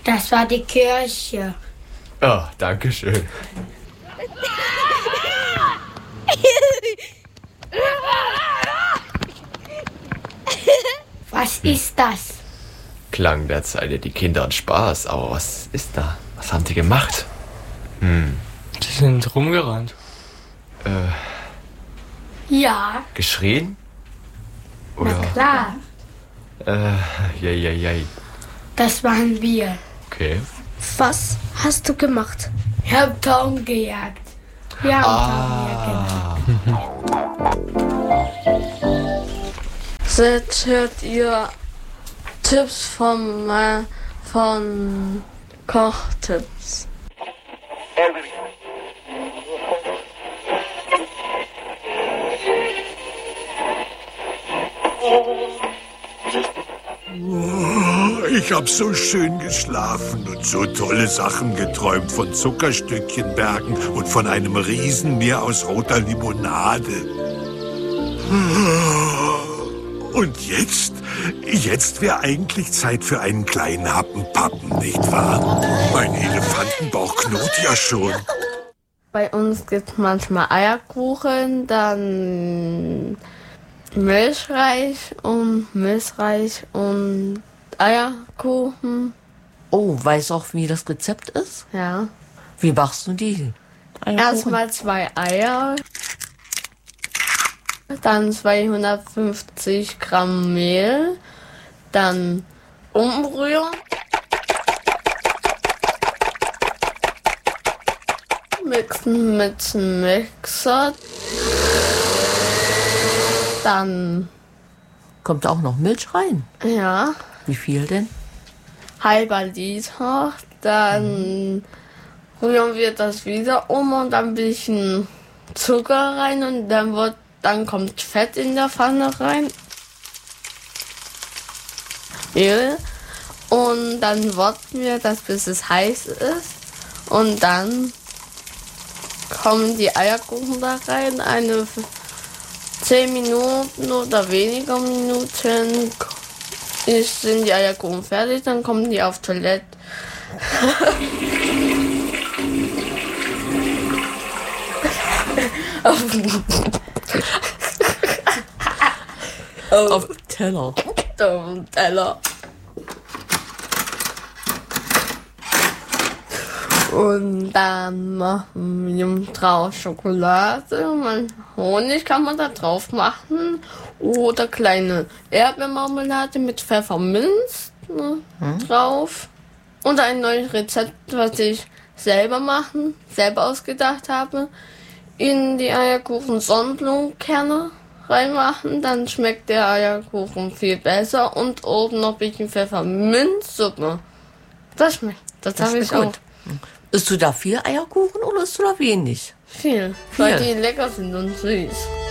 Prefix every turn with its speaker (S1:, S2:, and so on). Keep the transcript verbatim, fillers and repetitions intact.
S1: Das war die Kirche.
S2: Oh, danke schön.
S1: Was ist das?
S2: Klang derzeit die Kinder und Spaß, aber was ist da? Was haben die gemacht? Hm.
S3: Die sind rumgerannt.
S2: Äh,
S1: Ja.
S2: geschrien? Oder?
S1: Na klar.
S2: Äh, jei, jei, jei.
S1: Das waren wir.
S2: Okay.
S4: Was hast du gemacht?
S1: Ich hab Tom gejagt. Wir haben Tom gejagt.
S4: Jetzt hört ihr Tipps von, äh, von Kochtipps.
S5: Ich hab so schön geschlafen und so tolle Sachen geträumt von Zuckerstückchenbergen und von einem Riesenmeer aus roter Limonade. Und jetzt? Jetzt wäre eigentlich Zeit für einen kleinen Happen Pappen, nicht wahr? Mein Elefantenbauch knurrt ja schon.
S4: Bei uns gibt es manchmal Eierkuchen, dann Milchreis und Milchreis und Eierkuchen.
S6: Oh, weißt du auch, wie das Rezept ist?
S4: Ja.
S6: Wie machst du die? Eierkuchen?
S4: Erstmal zwei Eier, dann zweihundertfünfzig Gramm Mehl, dann umrühren, mixen mit einem Mixer, dann,
S6: Kommt da auch noch Milch rein?
S4: ja,
S6: Wie viel denn?
S4: halber Liter, dann rühren wir das wieder um und dann ein bisschen Zucker rein und dann wird, dann kommt Fett in der Pfanne rein, Öl und dann warten wir das, bis es heiß ist und dann kommen die Eierkuchen da rein, eine zehn Minuten oder weniger Minuten ist, sind die Eierkuchen fertig, dann kommen die auf Toilette. auf, auf,
S6: Auf Teller.
S4: dem Teller. Und dann machen wir drauf Schokolade, man, Honig kann man da drauf machen oder kleine Erdbeermarmelade mit Pfefferminz, ne, hm. drauf. Und ein neues Rezept, was ich selber machen, selber ausgedacht habe, in die Eierkuchen Sonnenblumenkerne reinmachen, dann schmeckt der Eierkuchen viel besser und oben noch ein bisschen Pfefferminzsuppe. Das schmeckt, das, das habe ich
S6: gut.
S4: auch.
S6: Isst du da viel Eierkuchen oder isst du da wenig?
S4: Viel,
S6: Viel.
S4: weil die lecker sind und süß.